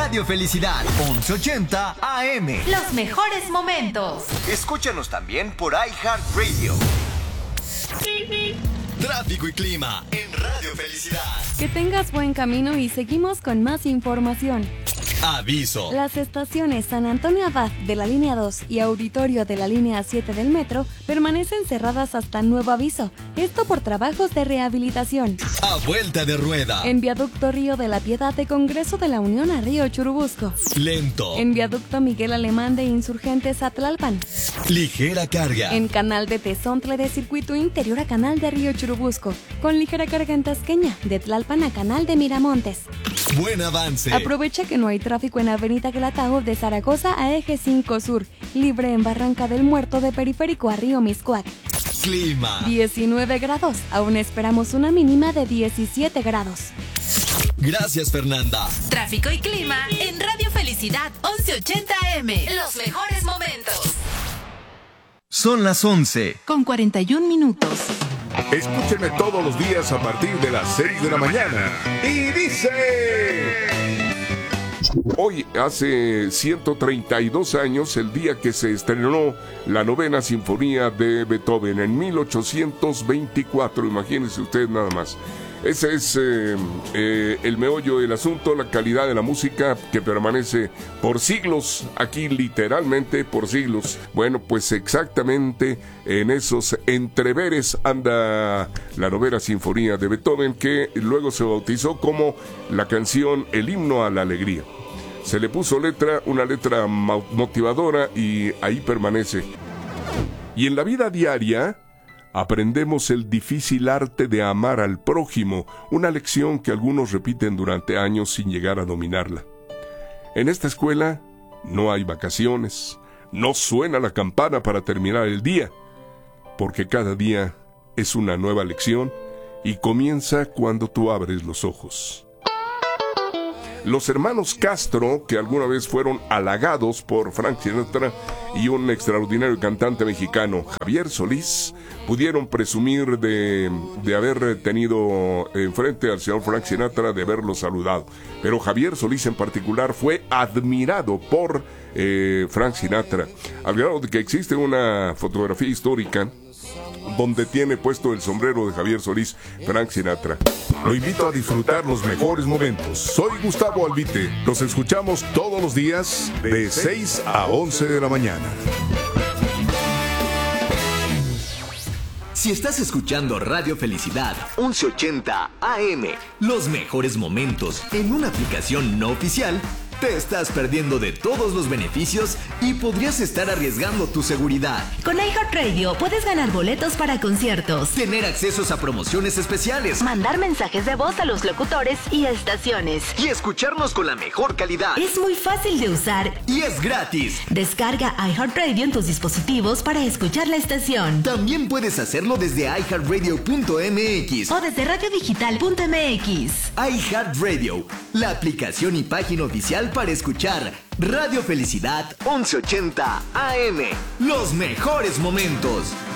Radio Felicidad, 1180 AM. Los mejores momentos. Escúchanos también por iHeartRadio. Tráfico y clima en Radio Felicidad. Que tengas buen camino y seguimos con más información. Aviso. Las estaciones San Antonio Abad de la línea 2 y Auditorio de la línea 7 del metro permanecen cerradas hasta nuevo aviso. Esto por trabajos de rehabilitación. A vuelta de rueda. En Viaducto Río de la Piedad de Congreso de la Unión a Río Churubusco. Lento. En Viaducto Miguel Alemán de Insurgentes a Tlalpan. Ligera carga. En Canal de Tezontle de Circuito Interior a Canal de Río Churubusco. Con ligera carga en Tasqueña, de Tlalpan a Canal de Miramontes. Buen avance. Aprovecha que no hay tráfico en Avenida Guelatao de Zaragoza a Eje 5 Sur. Libre en Barranca del Muerto de Periférico a Río Miscuac. Clima. 19 grados. Aún esperamos una mínima de 17 grados. Gracias, Fernanda. Tráfico y clima en Radio Felicidad 1180 AM. Los mejores momentos. Son las 11. Con 41 minutos. Escúchenme todos los días a partir de las 6 de la mañana. Y dice... Hoy hace 132 años, el día que se estrenó la novena sinfonía de Beethoven, en 1824, imagínense usted nada más. Ese es el meollo del asunto, la calidad de la música que permanece por siglos, aquí literalmente por siglos. Bueno, pues exactamente en esos entreveres anda la novena sinfonía de Beethoven, que luego se bautizó como la canción El himno a la alegría. Se le puso letra, una letra motivadora, y ahí permanece. Y en la vida diaria aprendemos el difícil arte de amar al prójimo, una lección que algunos repiten durante años sin llegar a dominarla. En esta escuela no hay vacaciones, no suena la campana para terminar el día, porque cada día es una nueva lección y comienza cuando tú abres los ojos. Los hermanos Castro, que alguna vez fueron halagados por Frank Sinatra y un extraordinario cantante mexicano, Javier Solís, pudieron presumir de haber tenido enfrente al señor Frank Sinatra, de haberlo saludado. Pero Javier Solís en particular fue admirado por Frank Sinatra, al grado de que existe una fotografía histórica donde tiene puesto el sombrero de Javier Solís, Frank Sinatra. Lo invito a disfrutar los mejores momentos. Soy Gustavo Albite. Los escuchamos todos los días de 6 a 11 de la mañana. Si estás escuchando Radio Felicidad 1180 AM, los mejores momentos en una aplicación no oficial, te estás perdiendo de todos los beneficios y podrías estar arriesgando tu seguridad. Con iHeartRadio puedes ganar boletos para conciertos, tener accesos a promociones especiales, mandar mensajes de voz a los locutores y estaciones, y escucharnos con la mejor calidad. Es muy fácil de usar y es gratis. Descarga iHeartRadio en tus dispositivos para escuchar la estación. También puedes hacerlo desde iHeartRadio.mx o desde radiodigital.mx. iHeartRadio, la aplicación y página oficial para escuchar Radio Felicidad 1180 AM. Los mejores momentos.